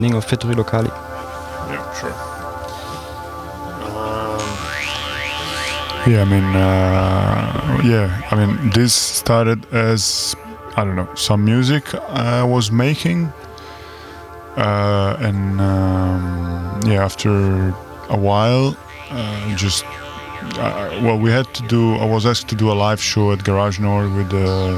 of Pittori Locali? Yeah, sure. This started as, I don't know, some music I was making, after a while, I was asked to do a live show at Garage Nord with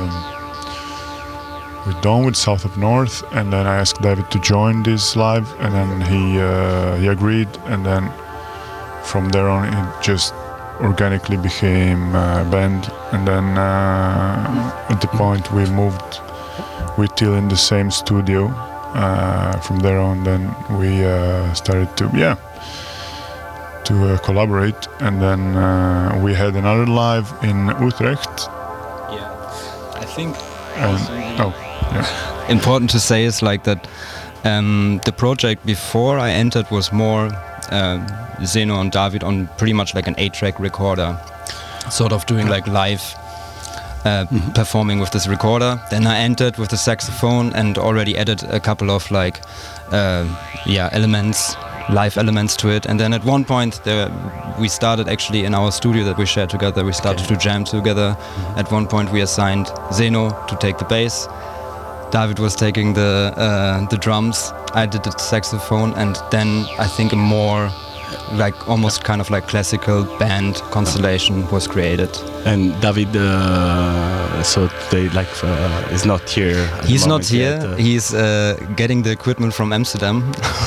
Dawn, with South of North, and then I asked David to join this live, and then he agreed, and then from there on it just organically became a band, and then at the point we moved with Till in the same studio. From there on, then we started to collaborate, and then we had another live in Utrecht. Yeah, I think. Yeah. Important to say is like that the project before I entered was more Zeno and David on pretty much like an 8-track recorder, sort of doing like live performing with this recorder. Then I entered with the saxophone and already added a couple of like elements, live elements to it. And then at one point we started actually in our studio that we shared together, we started to jam together. At one point we assigned Zeno to take the bass, David was taking the drums, I did the saxophone, and then I think a more like almost kind of like classical band constellation was created. And David, so they is not here. He's not here. Yet, He's getting the equipment from Amsterdam.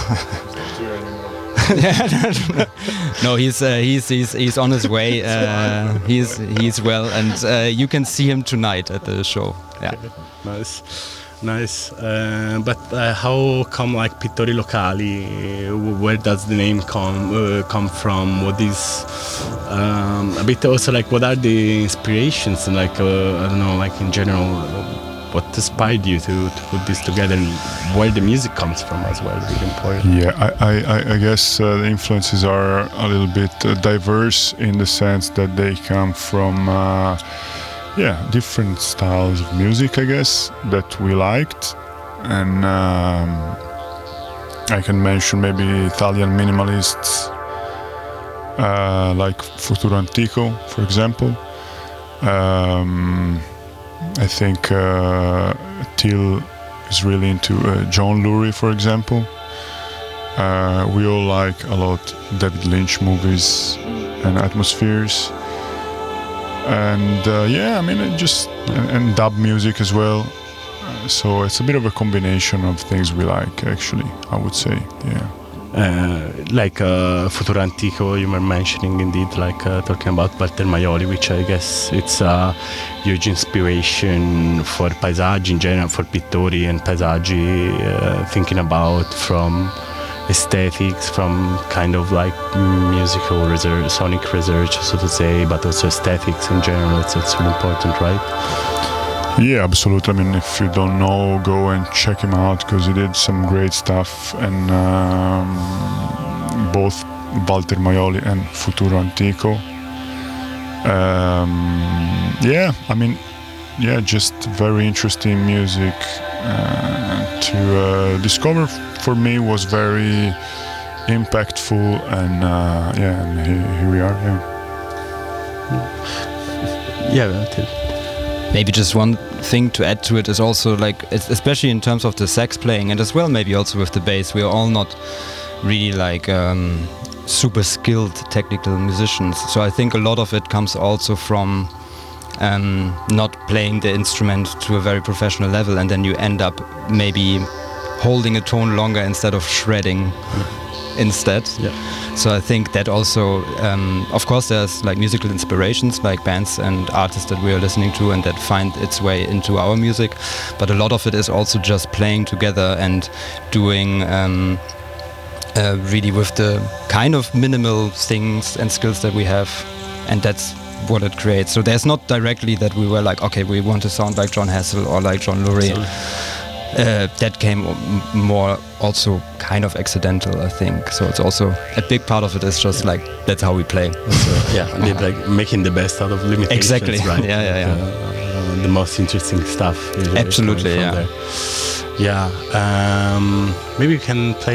No, he's on his way. He's well, and you can see him tonight at the show. Yeah. Okay. Nice. But how come like Pittori Locali? Where does the name come from? What is a bit also like what are the inspirations, and like I don't know, like in general, what inspired you to put this together, and where the music comes from as well? Really important. Yeah, I guess the influences are a little bit diverse in the sense that they come from different styles of music, I guess, that we liked. And I can mention maybe Italian minimalists like Futuro Antico, for example. I think Till is really into John Lurie, for example. We all like a lot David Lynch movies and atmospheres. And and dub music as well. So it's a bit of a combination of things we like, actually, I would say. Yeah. Like Futuro Antico, you were mentioning, indeed, like talking about Walter Maioli, which I guess it's a huge inspiration for paesaggi in general, for pittori and paesaggi, thinking about from aesthetics, from kind of like musical research, sonic research, so to say, but also aesthetics in general. It's really important, right? Yeah, absolutely. I mean, if you don't know, go and check him out, because he did some great stuff, and both Walter Maioli and Futuro Antico. Just very interesting music to discover. For me, was very impactful, and here we are. Maybe just one thing to add to it is also like, especially in terms of the sax playing, and as well maybe also with the bass, we are all not really like super skilled technical musicians. So I think a lot of it comes also from not playing the instrument to a very professional level, and then you end up maybe holding a tone longer instead of shredding instead. Yeah. So I think that also, of course, there's like musical inspirations, like bands and artists that we are listening to and that find its way into our music. But a lot of it is also just playing together and doing really with the kind of minimal things and skills that we have, and that's what it creates. So there's not directly that we were like, okay, we want to sound like John Hassel or like John Lurie. That came more also kind of accidental, I think. So it's also a big part of it is just like that's how we play. So, like making the best out of limitations. Exactly. Right? Yeah. the most interesting stuff. Absolutely, yeah. Maybe you can play